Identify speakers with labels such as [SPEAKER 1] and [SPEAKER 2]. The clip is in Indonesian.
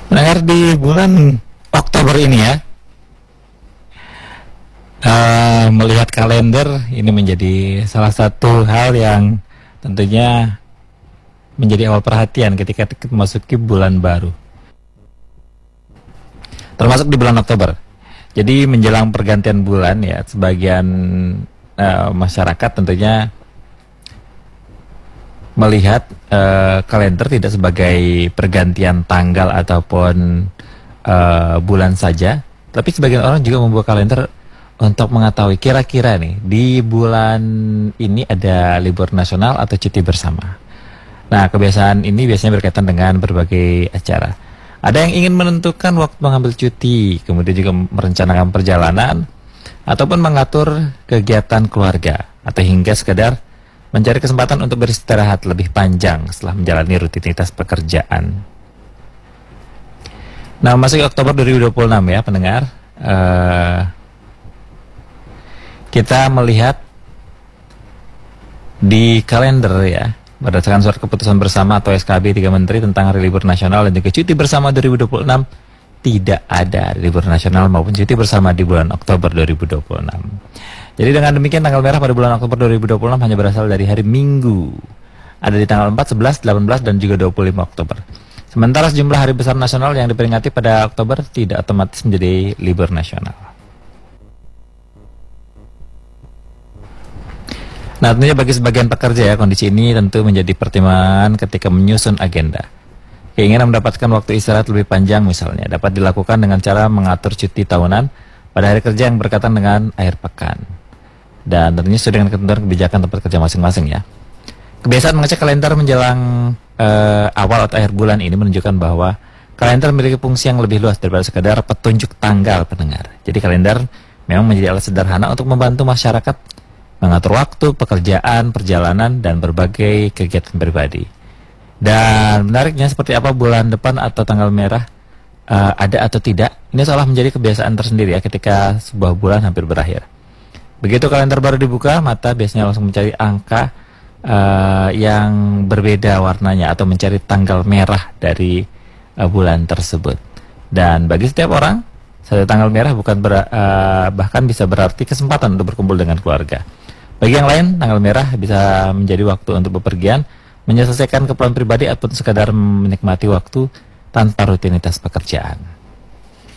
[SPEAKER 1] Mendengar di bulan Oktober ini ya, melihat kalender ini menjadi salah satu hal yang tentunya menjadi awal perhatian ketika memasuki bulan baru, termasuk di bulan Oktober. Jadi menjelang pergantian bulan ya, sebagian masyarakat tentunya melihat kalender tidak sebagai pergantian tanggal ataupun bulan saja, tapi sebagian orang juga membuat kalender untuk mengetahui kira-kira nih di bulan ini ada libur nasional atau cuti bersama. Nah, kebiasaan ini biasanya berkaitan dengan berbagai acara. Ada yang ingin menentukan waktu mengambil cuti, kemudian juga merencanakan perjalanan ataupun mengatur kegiatan keluarga, atau hingga sekedar mencari kesempatan untuk beristirahat lebih panjang setelah menjalani rutinitas pekerjaan. Nah, masuk Oktober 2026 ya pendengar, kita melihat di kalender ya, berdasarkan surat keputusan bersama atau SKB 3 Menteri tentang Hari Libur Nasional dan juga cuti bersama 2026, tidak ada libur nasional maupun cuti bersama di bulan Oktober 2026. Jadi dengan demikian tanggal merah pada bulan Oktober 2026 hanya berasal dari hari Minggu. Ada di tanggal 4, 11, 18, dan juga 25 Oktober. Sementara sejumlah hari besar nasional yang diperingati pada Oktober tidak otomatis menjadi libur nasional. Nah, tentunya bagi sebagian pekerja ya, kondisi ini tentu menjadi pertimbangan ketika menyusun agenda. Keinginan mendapatkan waktu istirahat lebih panjang misalnya dapat dilakukan dengan cara mengatur cuti tahunan pada hari kerja yang berkaitan dengan akhir pekan. Dan tentunya sesuai dengan ketentuan kebijakan tempat kerja masing-masing ya. Kebiasaan mengecek kalender menjelang awal atau akhir bulan ini menunjukkan bahwa kalender memiliki fungsi yang lebih luas daripada sekadar petunjuk tanggal pendengar. Jadi kalender memang menjadi alat sederhana untuk membantu masyarakat mengatur waktu, pekerjaan, perjalanan, dan berbagai kegiatan pribadi. Dan menariknya seperti apa bulan depan atau tanggal merah ada atau tidak, ini seolah menjadi kebiasaan tersendiri ya ketika sebuah bulan hampir berakhir. Begitu kalender baru dibuka, mata biasanya langsung mencari angka yang berbeda warnanya atau mencari tanggal merah dari bulan tersebut. Dan bagi setiap orang, satu tanggal merah bahkan bisa berarti kesempatan untuk berkumpul dengan keluarga. Bagi yang lain, tanggal merah bisa menjadi waktu untuk bepergian, menyelesaikan keperluan pribadi ataupun sekadar menikmati waktu tanpa rutinitas pekerjaan.